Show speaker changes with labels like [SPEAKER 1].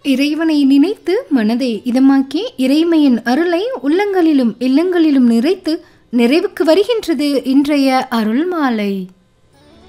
[SPEAKER 1] இறைவனை நினைத்து மனதை இதமாக்கி இறைமையின் அருளை உள்ளங்களிலும் இல்லங்களிலும் நிறைத்து நிறைவுக்கு வருகின்றது இன்றைய அருள் மாலை.